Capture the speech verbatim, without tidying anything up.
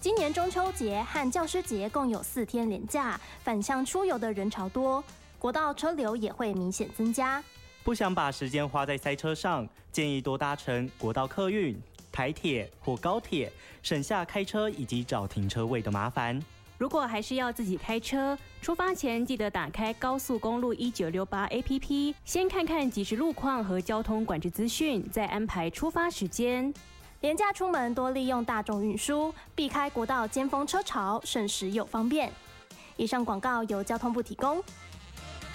今年中秋节和教师节共有四天连假，返乡出游的人潮多，国道车流也会明显增加。 不想把时间花在塞车上，建议多搭乘国道客运、台铁或高铁，省下开车以及找停车位的麻烦。 如果还是要自己开车，出发前记得打开高速公路一九六八 A P P， 先看看即时路况和交通管制资讯，再安排出发时间。 连假出门多利用大众运输，避开国道尖峰车潮，省时又方便。以上广告由交通部提供。